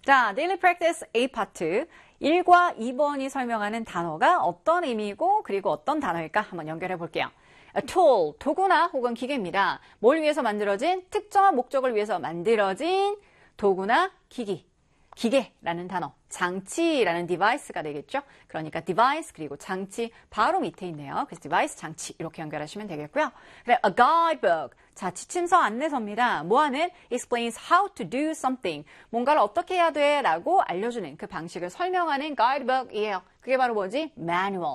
자, Daily Practice A 파트 1과 2번이 설명하는 단어가 어떤 의미이고 그리고 어떤 단어일까 한번 연결해 볼게요. A tool, 도구나 혹은 기계입니다. 뭘 위해서 만들어진? 특정한 목적을 위해서 만들어진 도구나 기기. 기계라는 단어, 장치라는 device가 되겠죠. 그러니까 device 그리고 장치 바로 밑에 있네요. 그래서 device, 장치 이렇게 연결하시면 되겠고요. 그래, a guidebook. 자, 지침서 안내서입니다. 뭐하는? explains how to do something. 뭔가를 어떻게 해야 돼? 라고 알려주는 그 방식을 설명하는 guidebook이에요. 그게 바로 뭐지? manual,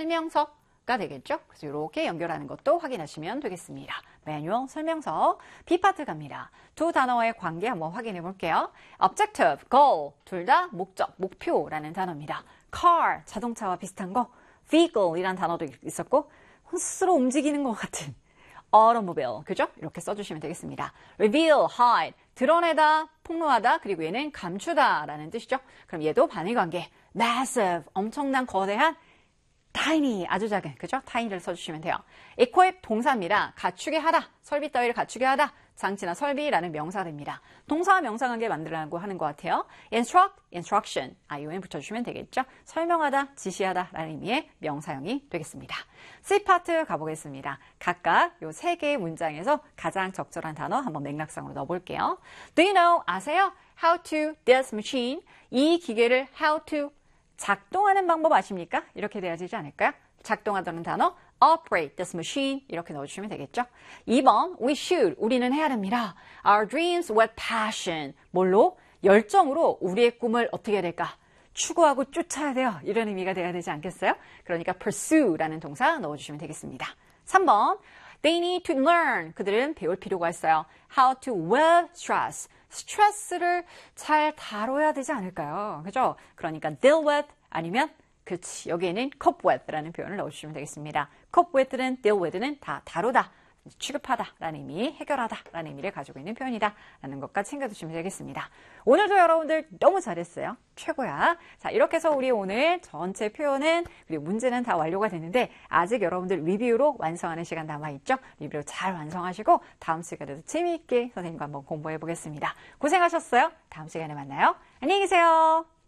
설명서가 되겠죠. 그래서 이렇게 연결하는 것도 확인하시면 되겠습니다. 매뉴얼, 설명서, B파트 갑니다. 두 단어의 관계 한번 확인해 볼게요. Objective, goal, 둘 다 목적, 목표라는 단어입니다. Car, 자동차와 비슷한 거, Vehicle이란 단어도 있었고 스스로 움직이는 것 같은 Automobile, 그죠? 이렇게 써주시면 되겠습니다. Reveal, hide, 드러내다, 폭로하다, 그리고 얘는 감추다 라는 뜻이죠. 그럼 얘도 반의관계, Massive, 엄청난 거대한 tiny, 아주 작은, 그죠? tiny를 써주시면 돼요. equip, 동사입니다. 갖추게 하다, 설비 따위를 갖추게 하다, 장치나 설비라는 명사가 됩니다. 동사와 명사 관계 만들라고 하는 것 같아요. instruct, instruction, ion 붙여주시면 되겠죠? 설명하다, 지시하다 라는 의미의 명사형이 되겠습니다. C파트 가보겠습니다. 각각 이 세 개의 문장에서 가장 적절한 단어 한번 맥락상으로 넣어볼게요. Do you know, 아세요? How to this machine, 이 기계를 how to 작동하는 방법 아십니까? 이렇게 돼야 되지 않을까요? 작동하다는 단어 operate this machine 이렇게 넣어주시면 되겠죠? 2번 we should 우리는 해야 됩니다. Our dreams with passion 뭘로? 열정으로 우리의 꿈을 어떻게 해야 될까? 추구하고 쫓아야 돼요. 이런 의미가 돼야 되지 않겠어요? 그러니까 pursue라는 동사 넣어주시면 되겠습니다. 3번 they need to learn 그들은 배울 필요가 있어요. How to with stress 스트레스를 잘 다뤄야 되지 않을까요? 그죠? 그러니까 deal with 아니면 그렇지 여기에는 cope with라는 표현을 넣어주시면 되겠습니다. cope with는 deal with는 다 다루다, 취급하다라는 의미, 해결하다라는 의미를 가지고 있는 표현이다 라는 것까지 챙겨두시면 되겠습니다. 오늘도 여러분들 너무 잘했어요. 최고야. 자, 이렇게 해서 우리 오늘 전체 표현은 그리고 문제는 다 완료가 됐는데 아직 여러분들 리뷰로 완성하는 시간 남아있죠? 리뷰로 잘 완성하시고 다음 시간에도 재미있게 선생님과 한번 공부해 보겠습니다. 고생하셨어요. 다음 시간에 만나요. 안녕히 계세요.